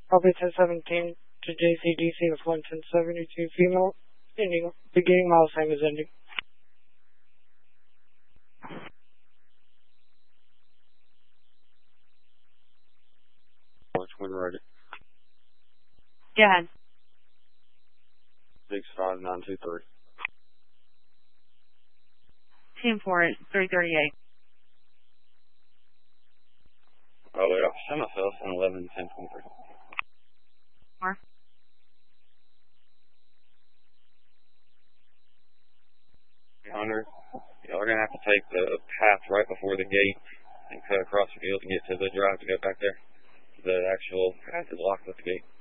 Copy 1017 to JCDC with 11072 female, ending, beginning mile same as ending. Twin ready. Go ahead. 65923. 10-4-338. Oh, yeah. Show myself on 11-10-23. More. Hunter, y'all are going to have to take the path right before the gate and cut across the field to get to the drive to go back there. The actual path is locked with the gate.